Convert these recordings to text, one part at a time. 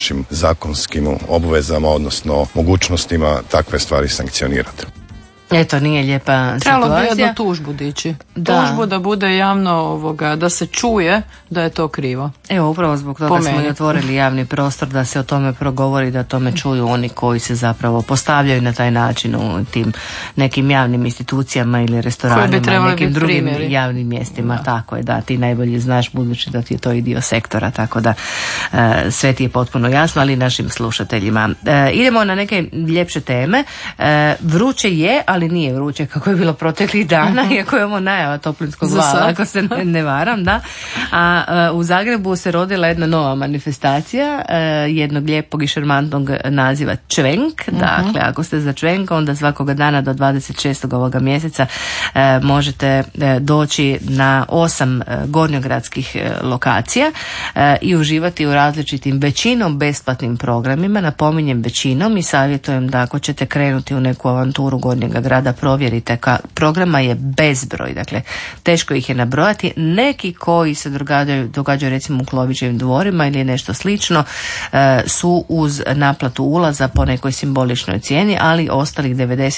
našim zakonskim obvezama, odnosno mogućnostima takve stvari sankcionirati. Eto, nije lijepa Trebalo situacija. Trebalo bi jednu tužbu dići. Da. Tužbu da bude javno, da se čuje da je to krivo. Evo, upravo zbog toga smo i otvorili javni prostor da se o tome progovori, da o tome čuju oni koji se zapravo postavljaju na taj način u tim nekim javnim institucijama ili restoranima, nekim drugim javnim mjestima. Da. Tako je, da, ti najbolje znaš budući da ti je to i dio sektora, tako da sve ti je potpuno jasno, ali i našim slušateljima. Idemo na neke ljepše teme. Vruće je, ali nije vruće kako je bilo proteklih dana, iako je ovo najava toplinskog vala, ako se ne varam, da. A u Zagrebu se rodila jedna nova manifestacija jednog lijepog i šarmantnog naziva Čvenk. Dakle, ako ste za Čvenk, onda svakoga dana do 26. ovoga mjeseca možete doći na 8 gornjogradskih lokacija i uživati u različitim većinom besplatnim programima. Napominjem većinom i savjetujem da ako ćete krenuti u neku avanturu Gornjega grada, provjerite, programa je bezbroj, dakle teško ih je nabrojati. Neki koji se događaju recimo u Klovićevim dvorima ili nešto slično su uz naplatu ulaza po nekoj simboličnoj cijeni, ali ostalih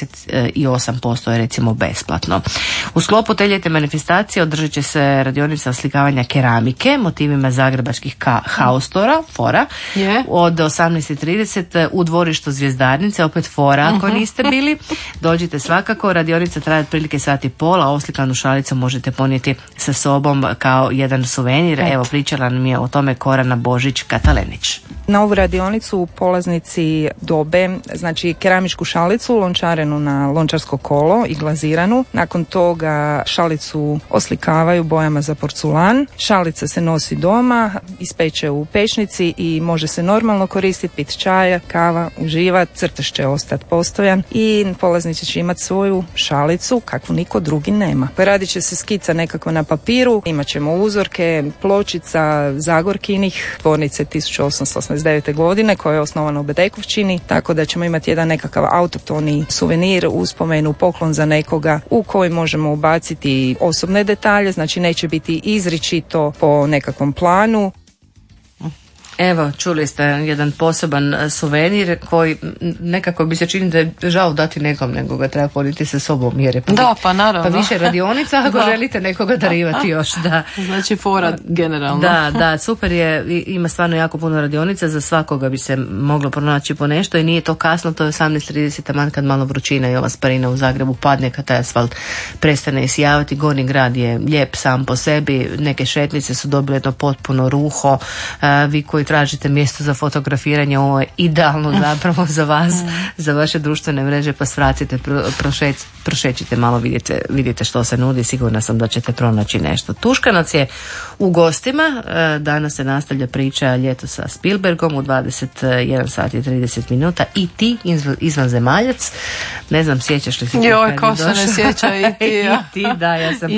98% je recimo besplatno. U sklopu te ljetne manifestacije održat će se radionica oslikavanja keramike motivima zagrebačkih haustora, fora, od 18:30 u dvorištu Zvjezdarnice, opet fora ako niste bili. Dođite svakako, radionica traje otprilike sat i pol, a oslikanu šalicu možete ponijeti sa sobom kao jedan suvenir. Evo, pričala nam je o tome Korana Božić-Katalenić. Na ovu radionicu polaznici dobe, znači keramičku šalicu, lončarenu na lončarsko kolo i glaziranu. Nakon toga šalicu oslikavaju bojama za porculan. Šalica se nosi doma, ispeče u pečnici i može se normalno koristiti, pit čaja, kava, uživati, crtež će ostati postojan i polaznici će imati svoju šalicu kakvu niko drugi nema. Radit će se skica nekako na papiru, imat ćemo uzorke, pločica Zagorkinih, tvornice 1889. godine koja je osnovana u Bedekovčini, tako da ćemo imati jedan nekakav autohtoni suvenir, uspomenu, poklon za nekoga u koji možemo ubaciti osobne detalje, znači neće biti izričito po nekakvom planu. Evo, čuli ste jedan poseban suvenir koji nekako bi se čini da je žao dati nekom, nego ga treba ponijeti sa sobom jer je pa naravno. Pa više radionica ako želite nekoga darivati još. Da. Znači fora generalno. Da, super je, ima stvarno jako puno radionica, za svakoga bi se moglo pronaći po nešto i nije to kasno, to je 18:30 taman kad malo vrućina i ova sparina u Zagrebu padne, kad taj asfalt prestane isijavati. Gornji grad je lijep sam po sebi, neke šetnice su dobile jedno potpuno ruho, vi koji tražite mjesto za fotografiranje, ovo je idealno zapravo za vas, za vaše društvene mreže, pa svratite, prošećite malo, vidite što se nudi, sigurna sam da ćete pronaći nešto. Tuškanac je u gostima, danas se nastavlja priča Ljeto sa Spielbergom u 21 sat i 30 minuta i ti izvanzemaljac, ne znam sjećaš li se ko se ne sjeća i ti, ja. I ti, da, ja sam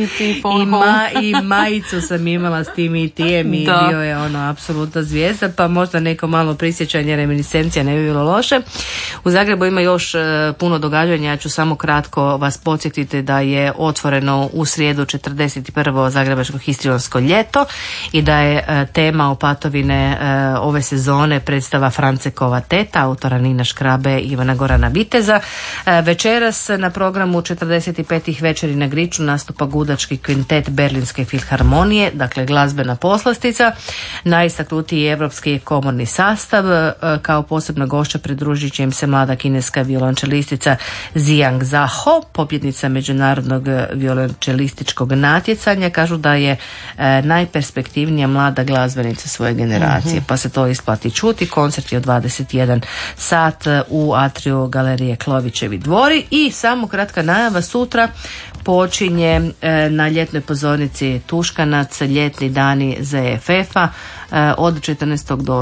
i majicu sam imala s tim i tijem i bio je ono apsolutna zvijezda, pa možda neko malo prisjećanje, reminiscencija ne bi bilo loše. U Zagrebu ima još puno događanja, ja ću samo kratko vas podsjetiti da je otvoreno u srijedu 41. Zagrebačko histrionsko ljeto i da je tema Opatovine ove sezone predstava Francekova teta, autora Nina Škrabe i Ivana Gorana Viteza. Večeras na programu 45. večeri na Griču nastupa gudački kvintet Berlinske filharmonije, dakle glazbena poslastica, najistaknutiji evropski komorni sastav. Kao posebna gošća pridružit će im se mlada kineska violončelistica Ziyang Zaho, pobjednica međunarodnog violončelističkog natjecanja. Kažu da je najperspektivnija mlada glazbenica svoje generacije, pa se to isplati čuti. Koncert je od 21 sat u atriju Galerije Klovićevi dvori. I samo kratka najava, sutra počinje na ljetnoj pozornici Tuškanac ljetni dani ZFF-a od 14. do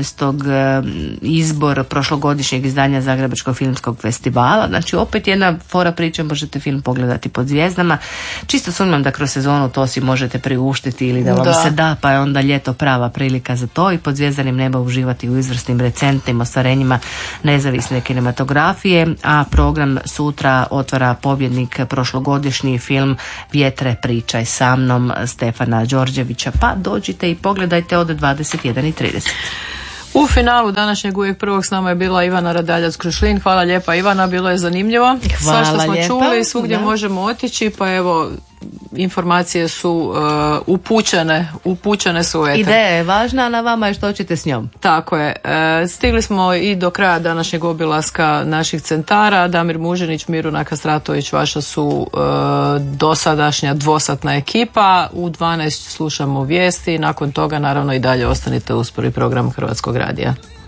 18. izbor prošlogodišnjeg izdanja Zagrebačkog filmskog festivala. Znači opet jedna fora priča, možete film pogledati pod zvijezdama. Čisto sumnjam da kroz sezonu to si možete priuštiti ili da vam se da, pa je onda ljeto prava prilika za to i pod zvijezdanim neba uživati u izvrsnim recentnim ostvarenjima nezavisne kinematografije. A program sutra otvara pobjednik prošlogodišnji film Vjetre pričaj sa mnom Stefana Đorđevića, pa dođite i pogledajte od 21:30. U finalu današnjeg Uvijek prvog s nama je bila Ivana Radaljac-Krušlin. Hvala lijepa Ivana, bilo je zanimljivo. Hvala Svašta smo lijepa. čuli, svugdje možemo otići, pa evo, informacije su upućene su u eter. Ideja je važna, a na vama je što ćete s njom. Tako je. Stigli smo i do kraja današnjeg obilaska naših centara. Damir Mužinić, Miruna Kastratović, vaša su dosadašnja dvosatna ekipa. U 12 slušamo vijesti, nakon toga naravno i dalje ostanite uz prvi program Hrvatskog radija.